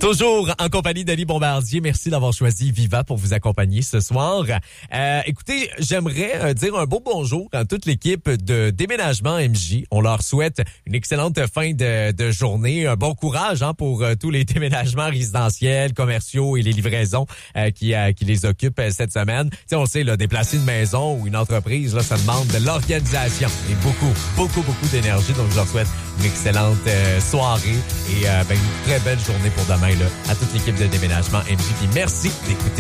Toujours en compagnie d'Ali Bombardier. Merci d'avoir choisi Viva pour vous accompagner ce soir. Écoutez, j'aimerais dire un beau bonjour à toute l'équipe de Déménagement MJ. On leur souhaite une excellente fin de journée. Un bon courage pour tous les déménagements résidentiels, commerciaux et les livraisons qui les occupent cette semaine. T'sais, on sait, là, déplacer une maison ou une entreprise, là, ça demande de l'organisation et beaucoup d'énergie. Donc, je leur souhaite une excellente soirée et une très belle journée pour demain là, à toute l'équipe de Déménagement MJ. Puis merci d'écouter